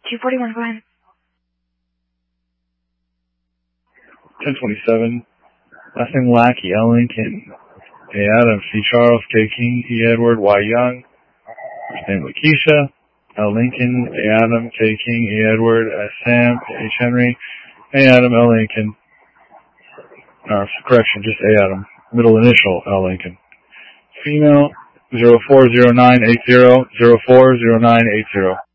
241, go ahead. 1027. Last name Lackey, L. Lincoln. A. Adams, C. Charles, K. King, E. Edward, Y. Young. First name Lakeisha, L. Lincoln, A. Adam, K. King, E. Edward, S. Sam, H. Henry, A. Adam, L. Lincoln. Correction, just A. Adam. Middle initial, L. Lincoln. Female, 040980, 040980.